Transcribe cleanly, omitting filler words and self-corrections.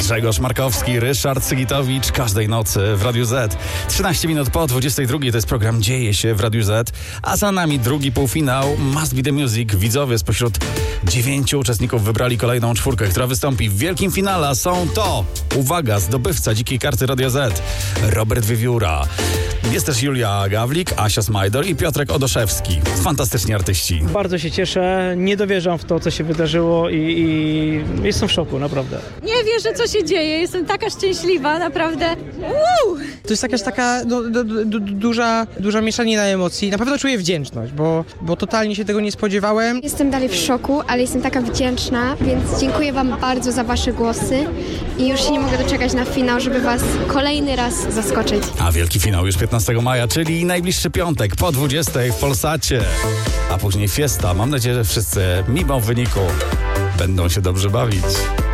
Grzegorz Markowski, Ryszard Sygitowicz każdej nocy w Radiu Z. 13 minut po 22 to jest program Dzieje się w Radiu Z, a za nami drugi półfinał Must Be The Music. Widzowie spośród 9 uczestników wybrali kolejną czwórkę, która wystąpi w wielkim finale. Są to, uwaga, zdobywca dzikiej karty Radio Z, Robert Wiewióra. Jest też Julia Gawlik, Asia Smajdor i Piotrek Odoszewski. Fantastyczni artyści. Bardzo się cieszę, nie dowierzam w to, co się wydarzyło i jestem w szoku, naprawdę. Nie wierzę, co się dzieje. Jestem taka szczęśliwa, naprawdę. To jest jakaś taka duża mieszanina emocji. Na pewno czuję wdzięczność, bo totalnie się tego nie spodziewałem. Jestem dalej w szoku, ale jestem taka wdzięczna, więc dziękuję wam bardzo za wasze głosy i już się nie mogę doczekać na finał, żeby was kolejny raz zaskoczyć. A wielki finał już 15 maja, czyli najbliższy piątek po 20 w Polsacie. A później fiesta. Mam nadzieję, że wszyscy mimo wyniku będą się dobrze bawić.